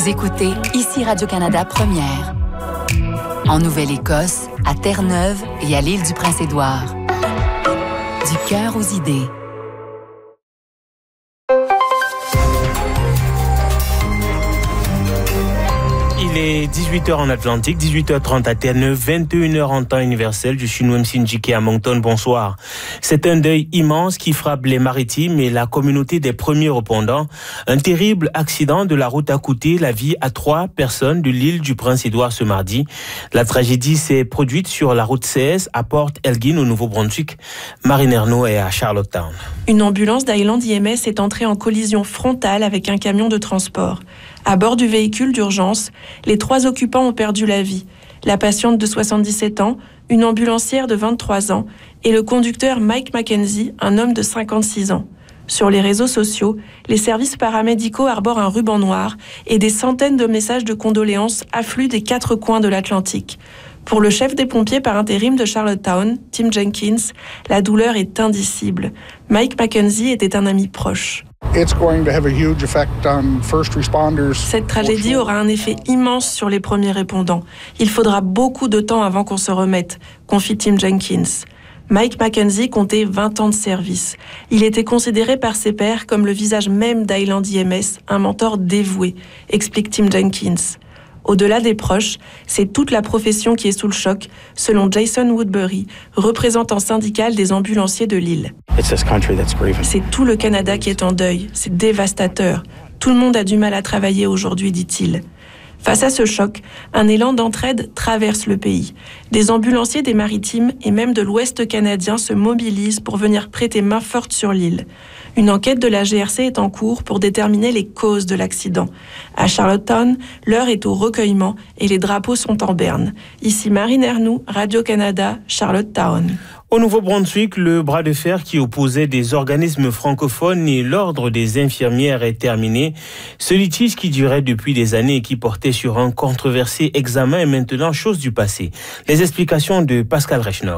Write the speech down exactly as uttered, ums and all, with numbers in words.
Vous écoutez ici Radio-Canada Première. En Nouvelle-Écosse, à Terre-Neuve et à l'île du Prince-Édouard. Du cœur aux idées. Il est dix-huit heures en Atlantique, dix-huit heures trente à Terre-Neuve, vingt et une heures en temps universel. Je suis Noem Sinjike à Moncton. Bonsoir. C'est un deuil immense qui frappe les maritimes et la communauté des premiers répondants. Un terrible accident de la route a coûté la vie à trois personnes de l'île du Prince-Édouard ce mardi. La tragédie s'est produite sur la route C S à Port Elgin au Nouveau-Brunswick. Marine Ernaud est à Charlottetown. Une ambulance d'Highland I M S est entrée en collision frontale avec un camion de transport. À bord du véhicule d'urgence, les trois occupants ont perdu la vie. La patiente de soixante-dix-sept ans, une ambulancière de vingt-trois ans et le conducteur Mike Mackenzie, un homme de cinquante-six ans. Sur les réseaux sociaux, les services paramédicaux arborent un ruban noir et des centaines de messages de condoléances affluent des quatre coins de l'Atlantique. Pour le chef des pompiers par intérim de Charlottetown, Tim Jenkins, la douleur est indicible. Mike Mackenzie était un ami proche. Cette tragédie aura un effet immense sur les premiers répondants. Il faudra beaucoup de temps avant qu'on se remette, confie Tim Jenkins. Mike Mackenzie comptait vingt ans de service. Il était considéré par ses pairs comme le visage même d'Highland I M S, un mentor dévoué, explique Tim Jenkins. Au-delà des proches, c'est toute la profession qui est sous le choc, selon Jason Woodbury, représentant syndical des ambulanciers de l'île. C'est tout le Canada qui est en deuil, c'est dévastateur. Tout le monde a du mal à travailler aujourd'hui, dit-il. Face à ce choc, un élan d'entraide traverse le pays. Des ambulanciers des maritimes et même de l'Ouest canadien se mobilisent pour venir prêter main forte sur l'île. Une enquête de la G R C est en cours pour déterminer les causes de l'accident. À Charlottetown, l'heure est au recueillement et les drapeaux sont en berne. Ici Marine Ernaud, Radio-Canada, Charlottetown. Au Nouveau-Brunswick, le bras de fer qui opposait des organismes francophones et l'ordre des infirmières est terminé. Ce litige qui durait depuis des années et qui portait sur un controversé examen est maintenant chose du passé. Les explications de Pascal Rechnov.